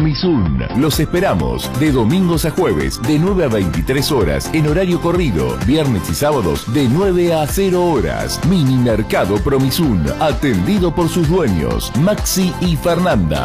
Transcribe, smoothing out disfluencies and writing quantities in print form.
Promisun. Los esperamos de domingos a jueves de 9 a 23 horas en horario corrido. Viernes y sábados de 9 a 0 horas. Mini Mercado Promisun. Atendido por sus dueños, Maxi y Fernanda.